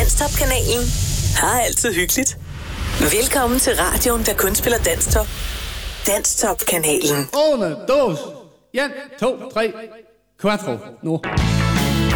Danstop-kanalen. Har altid hyggeligt. Velkommen til radioen, der kun spiller Danstop. Danstop-kanalen. 1, 2, 1, 2, 3, 4, nu.